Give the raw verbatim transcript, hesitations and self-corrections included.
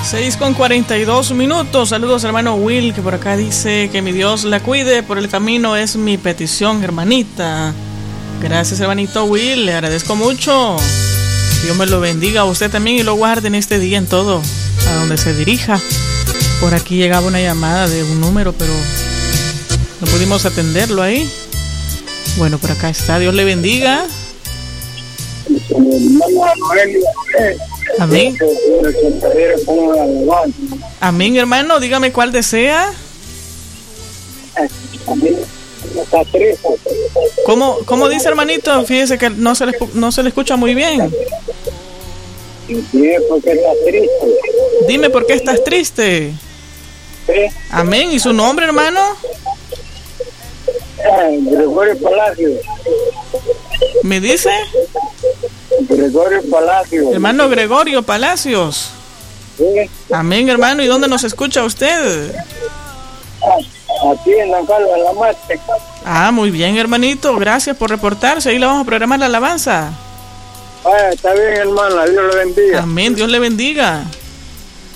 seis con cuarenta y dos minutos. Saludos, hermano Will, que por acá dice que mi Dios la cuide por el camino, es mi petición, hermanita. Gracias, hermanito Will, le agradezco mucho. Dios me lo bendiga a usted también y lo guarde en este día en todo, a donde se dirija. Por aquí llegaba una llamada de un número, pero no pudimos atenderlo ahí. Bueno, por acá está, Dios le bendiga. Amén. Amén, hermano, dígame cuál desea. ¿Cómo, cómo dice, hermanito? Fíjese que no se le, no se le escucha muy bien. Dime por qué estás triste. Amén. ¿Y su nombre, hermano? Gregorio Palacios. ¿Me dice? Gregorio Palacios. Hermano Gregorio Palacios. Sí. Amén, hermano. ¿Y dónde nos escucha usted? Aquí en la Calva, en la Mate. Ah, muy bien, hermanito. Gracias por reportarse. Ahí le vamos a programar la alabanza. Ah, está bien, hermana. Dios le bendiga. Amén. Dios le bendiga.